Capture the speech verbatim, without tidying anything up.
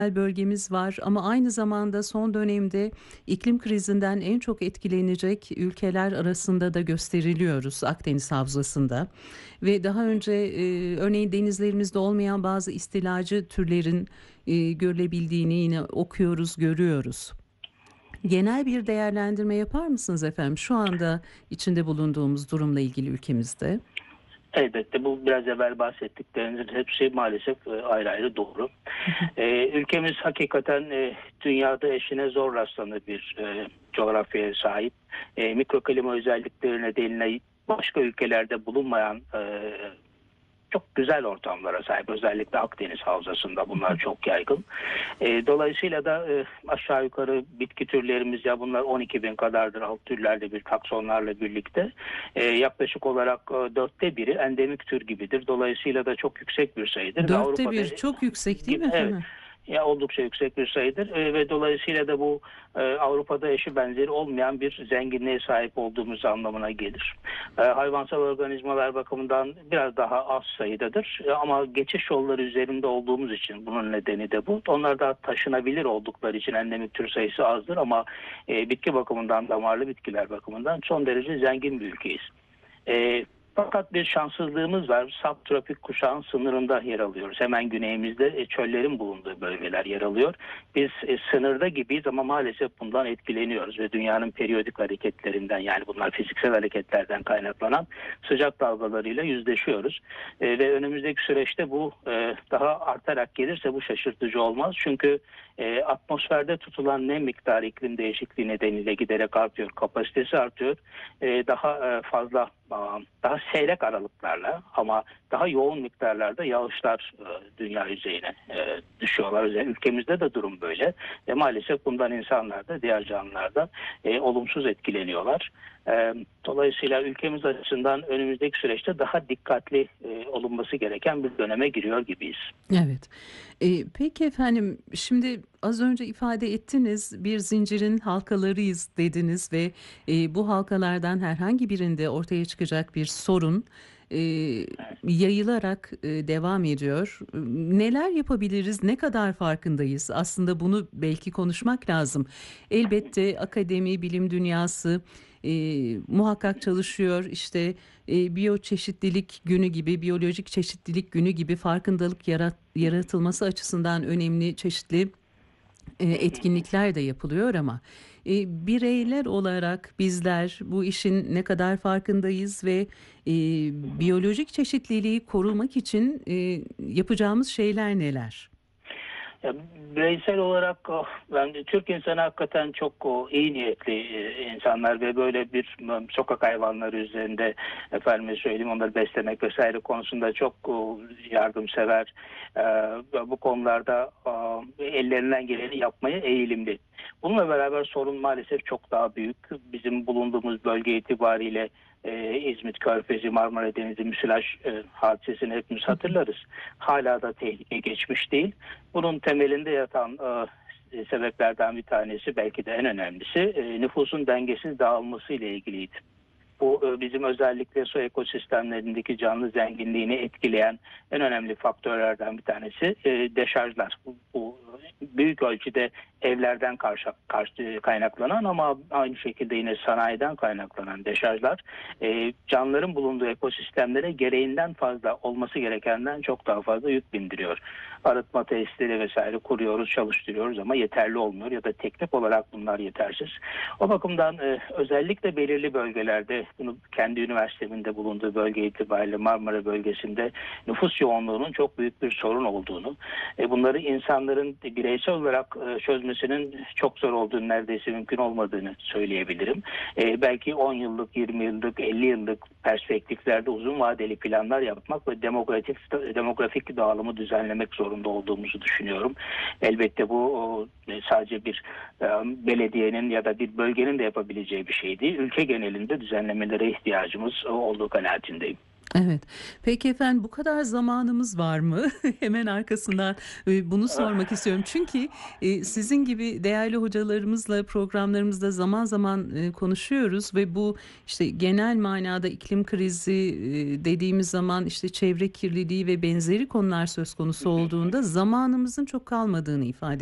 bölgemiz var ama aynı zamanda son dönemde iklim krizinden en çok etkilenecek ülkeler arasında da gösteriliyoruz Akdeniz Havzası'nda. Ve daha önce e, örneğin denizlerimizde olmayan bazı istilacı türlerin e, görülebildiğini yine okuyoruz, görüyoruz. Genel bir değerlendirme yapar mısınız efendim şu anda içinde bulunduğumuz durumla ilgili ülkemizde? Elbette bu biraz evvel bahsettiklerinizin hepsi maalesef e, ayrı ayrı doğru. E, ülkemiz hakikaten e, dünyada eşine zor rastlanır bir e, coğrafyaya sahip. E, mikroklima özellikleri nedeniyle başka ülkelerde bulunmayan e, çok güzel ortamlara sahip. Özellikle Akdeniz Havzası'nda bunlar çok yaygın. E, dolayısıyla da e, aşağı yukarı bitki türlerimiz ya bunlar on iki bin kadardır alt türlerle bir taksonlarla birlikte. E, yaklaşık olarak e, dörtte biri endemik tür gibidir. Dolayısıyla da çok yüksek bir sayıdır. Ve Dörtte Avrupa'da bir çok yüksek değil mi evet efendim? ya oldukça yüksek bir sayıdır e, ve dolayısıyla da bu e, Avrupa'da eşi benzeri olmayan bir zenginliğe sahip olduğumuz anlamına gelir. E, hayvansal organizmalar bakımından biraz daha az sayıdadır E, ama geçiş yolları üzerinde olduğumuz için bunun nedeni de bu. Onlar da taşınabilir oldukları için endemik tür sayısı azdır ama e, bitki bakımından, damarlı bitkiler bakımından son derece zengin bir ülkeyiz. E, Fakat bir şanssızlığımız var. Subtropik kuşağın sınırında yer alıyoruz. Hemen güneyimizde e, çöllerin bulunduğu bölgeler yer alıyor. Biz e, sınırda gibiyiz ama maalesef bundan etkileniyoruz ve dünyanın periyodik hareketlerinden yani bunlar fiziksel hareketlerden kaynaklanan sıcak dalgalarıyla yüzleşiyoruz. E, ve önümüzdeki süreçte bu e, daha artarak gelirse bu şaşırtıcı olmaz. Çünkü e, atmosferde tutulan nem miktarı iklim değişikliği nedeniyle giderek artıyor. Kapasitesi artıyor. E, daha e, fazla daha seyrek aralıklarla ama daha yoğun miktarlarda yağışlar e, dünya yüzeyine e, düşüyorlar. Özellikle ülkemizde de durum böyle. Ve maalesef bundan insanlar da diğer canlılar da e, olumsuz etkileniyorlar. E, dolayısıyla ülkemiz açısından önümüzdeki süreçte daha dikkatli e, olunması gereken bir döneme giriyor gibiyiz. Evet. Eee, peki efendim, şimdi az önce ifade ettiniz, bir zincirin halkalarıyız dediniz ve eee, bu halkalardan herhangi birinde ortaya çıkacak bir sorun eee, yayılarak eee, devam ediyor. Neler yapabiliriz, ne kadar farkındayız? Aslında bunu belki konuşmak lazım. Elbette akademi, bilim dünyası eee, muhakkak çalışıyor. İşte e, biyoçeşitlilik günü gibi, biyolojik çeşitlilik günü gibi farkındalık yarat, yaratılması açısından önemli çeşitli e, etkinlikler de yapılıyor ama e, bireyler olarak bizler bu işin ne kadar farkındayız ve e, biyolojik çeşitliliği korumak için e, yapacağımız şeyler neler? Ya, bireysel olarak oh, ben Türk insanı hakikaten çok oh, iyi niyetli e, insanlar ve böyle bir m, sokak hayvanları üzerinde efendim söyleyeyim onları beslemek vesaire konusunda çok oh, yardımsever. E, bu konularda oh, ellerinden geleni yapmaya eğilimli. Bununla beraber sorun maalesef çok daha büyük. Bizim bulunduğumuz bölge itibariyle e, İzmit Körfezi, Marmara Denizi müsilaj e, hadisesini hepimiz hatırlarız. Hala da tehlike geçmiş değil. Bunun temelinde yatan e, sebeplerden bir tanesi belki de en önemlisi e, nüfusun dengesiz dağılması ile ilgiliydi. Bu e, bizim özellikle su ekosistemlerindeki canlı zenginliğini etkileyen en önemli faktörlerden bir tanesi e, deşarjlar. Bu, bu büyük ölçüde evlerden karşı, karşı kaynaklanan ama aynı şekilde yine sanayiden kaynaklanan deşarjlar e, canlıların bulunduğu ekosistemlere gereğinden fazla olması gerekenden çok daha fazla yük bindiriyor. Arıtma tesisleri vesaire kuruyoruz, çalıştırıyoruz ama yeterli olmuyor ya da teknik olarak bunlar yetersiz. O bakımdan e, özellikle belirli bölgelerde bunu kendi üniversiteminde bulunduğu bölge itibariyle Marmara bölgesinde nüfus yoğunluğunun çok büyük bir sorun olduğunu, e, bunları insanların bireysel olarak e, çözmesinin çok zor olduğunu, neredeyse mümkün olmadığını söyleyebilirim. E, belki on yıllık, yirmi yıllık, elli yıllık perspektiflerde uzun vadeli planlar yapmak ve demografik demografik dağılımı düzenlemek zorunda olduğumuzu düşünüyorum. Elbette bu o, sadece bir e, belediyenin ya da bir bölgenin de yapabileceği bir şey değil. Ülke genelinde düzenlemelere ihtiyacımız olduğu kanaatindeyim. Evet. Peki efendim, bu kadar zamanımız var mı? Hemen arkasından e, bunu sormak istiyorum. Çünkü e, sizin gibi değerli hocalarımızla programlarımızda zaman zaman e, konuşuyoruz ve bu işte genel manada iklim krizi e, dediğimiz zaman işte çevre kirliliği ve benzeri konular söz konusu olduğunda zamanımızın çok kalmadığını ifade